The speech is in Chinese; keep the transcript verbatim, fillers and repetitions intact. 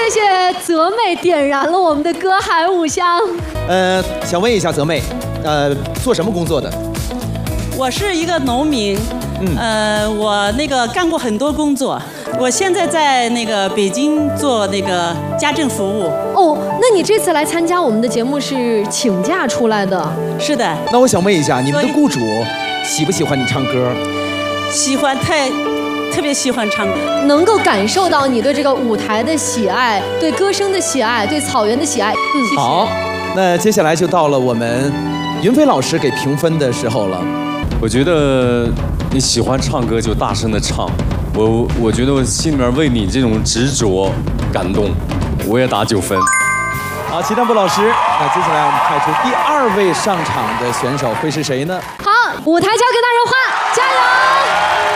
谢谢泽妹点燃了我们的歌海五香。 呃，想问一下泽妹，呃，做什么工作的？ 我是一个农民，嗯，呃，我那个干过很多工作，我现在在那个北京做那个家政服务。 哦，那你这次来参加我们的节目是请假出来的？ 是的。 那我想问一下，你们的雇主喜不喜欢你唱歌？ 喜欢，太特别喜欢唱歌， 能够感受到你对这个舞台的喜爱，对歌声的喜爱，对草原的喜爱。嗯，谢谢。 好，那接下来就到了我们云飞老师给评分的时候了。 我觉得你喜欢唱歌就大声的唱，我我觉得我心里面为你这种执着感动，我也打九分。 好，齐丹布老师，那接下来我们派出第二位上场的选手会是谁呢？ 好，舞台交给大人画，加油！